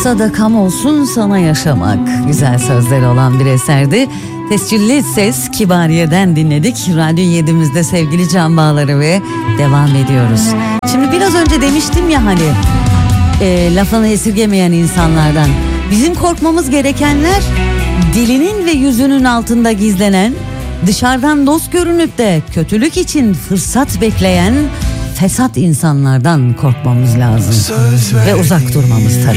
sadakam olsun sana yaşamak. Güzel sözleri olan bir eserdi. Tescilli ses Kibariye'den dinledik. Radyo 7'imizde sevgili can bağları ve devam ediyoruz. Şimdi biraz önce demiştim ya hani lafını esirgemeyen insanlardan. Bizim korkmamız gerekenler dilinin ve yüzünün altında gizlenen, dışarıdan dost görünüp de kötülük için fırsat bekleyen fesat insanlardan korkmamız lazım ve uzak durmamız tabii.